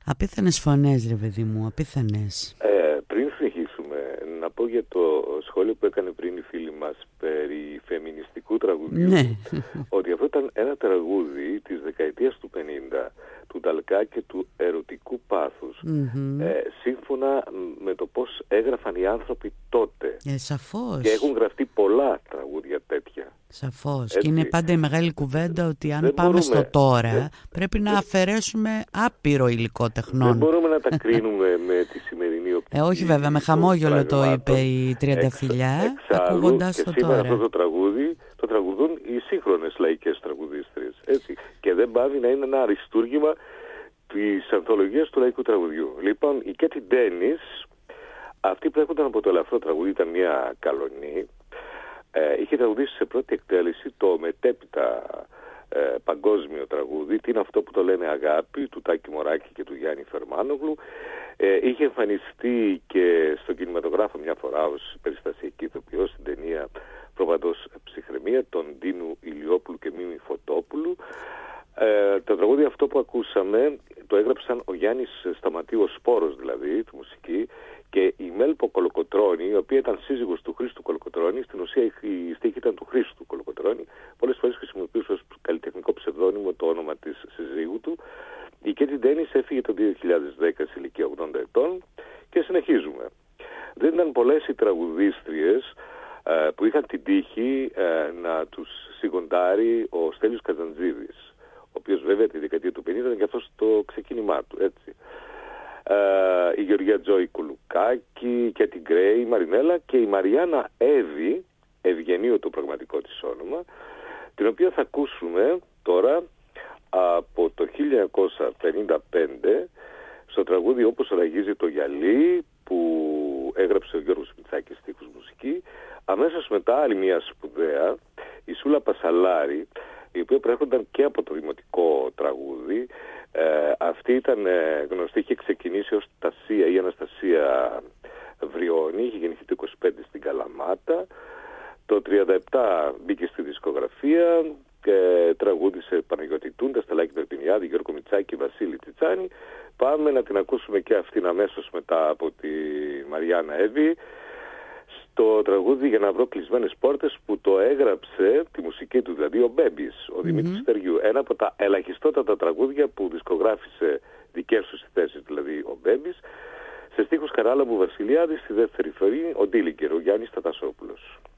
Απίθανες φωνές, ρε παιδί μου, απίθανες. Πριν συνεχίσουμε, να πω για το σχόλιο που έκανε πριν η φίλη μας περί φεμινιστικού τραγουδιού, Ναι. ότι αυτό ήταν ένα τραγούδι της δεκαετίας του 50, του Νταλκά και του ερωτικού πάθους, σύμφωνα με το πώς έγραφαν οι άνθρωποι τότε. Σαφώς. Και έχουν γραφτεί πολλά τραγούδια τέτοια. Σαφώς. Έτσι. Και είναι πάντα η μεγάλη κουβέντα ότι αν δεν πάμε μπορούμε, στο τώρα πρέπει να αφαιρέσουμε άπειρο υλικό τεχνών. Δεν μπορούμε να τα κρίνουμε με τη σημερινή οπτική. Όχι βέβαια, με χαμόγελο το είπε η Τριανταφυλλιά, ακούγοντας το τώρα. Και σήμερα αυτό το τραγούδι το τραγουδούν οι σύγχρονες λαϊκές τραγουδίστριες. Έτσι. Και δεν πάβει να είναι ένα αριστούργημα της ανθολογίας του λαϊκού τραγουδιού. Λοιπόν, η Κέτι Ντένις, αυτή που έρχονταν από το ελαφρό τραγούδι, ήταν μια καλονή. Είχε τραγουδήσει σε πρώτη εκτέλεση το μετέπειτα παγκόσμιο τραγούδι, τι είναι αυτό που το λένε αγάπη, του Τάκη Μωράκη και του Γιάννη Φερμάνογλου. Είχε εμφανιστεί και στον κινηματογράφο μια φορά ως περιστασιακή ηθοποιός στην ταινία Προβατός Ψυχραιμία των Ντίνου Ηλιόπουλου και Μίμη Φωτόπουλου. Το τραγούδι αυτό που ακούσαμε το έγραψαν ο Γιάννης Σταματίου, ο Σπόρος δηλαδή, τη μουσική, και η Μέλπο Κολοκοτρώνη, η οποία ήταν σύζυγος του Χρήστου Κολοκοτρώνη. Στην ουσία η στίχη ήταν του Χρήστου Κολοκοτρώνη. Πολλές φορές χρησιμοποιούσε ως καλλιτεχνικό ψευδόνυμο το όνομα της συζύγου του. Η Κέτι Ντένις έφυγε το 2010 σε ηλικία 80 ετών και συνεχίζουμε. Δεν ήταν πολλές οι τραγουδίστριες που είχαν την τύχη να τους σιγοντάρει ο Στέλιος Καζαντζίδης, ο οποίος βέβαια τη δεκαετία του 50 ήταν και αυτός το ξεκίνημά του, έτσι. Η Γεωργία Τζόη Κουλουκάκη, η Κέτι Γκρέι, η Μαρινέλα και η Μαριάννα Εύη, Ευγενίου το πραγματικό της όνομα, την οποία θα ακούσουμε τώρα από το 1955 στο τραγούδι «Όπως ραγίζει το γυαλί» που έγραψε ο Γιώργος Μητσάκης στίχους μουσική. Αμέσως μετά άλλη μια σπουδαία, η Σούλα Πασαλάρη, η οποία προέρχονταν και από το δημοτικό τραγούδι. Αυτή ήταν γνωστή, είχε ξεκινήσει ως Τασία ή Αναστασία Βριώνη, είχε γεννηθεί το 25 στην Καλαμάτα. Το 37 μπήκε στη δισκογραφία και τραγούδισε Παναγιώτη Τούντα, Σταλάκη Περπινιάδη, Γιώργο Μητσάκη, Βασίλη Τσιτσάνη. Πάμε να την ακούσουμε και αυτήν αμέσως μετά από τη Μαριάννα Εύη, στο τραγούδι «Για να βρω κλεισμένες πόρτες», που το έγραψε, τη μουσική του δηλαδή, ο Μπέμπης, ο Δημήτρης Στεριού. Ένα από τα ελαχιστότατα τραγούδια που δισκογράφησε δικές του θέσεις, δηλαδή ο Μπέμπης, σε στίχους Καράλαμπου Βασιλιάδη, στη δεύτερη φορή ο Ντίλιγκερ, ο Γιάννης Τατασόπουλος.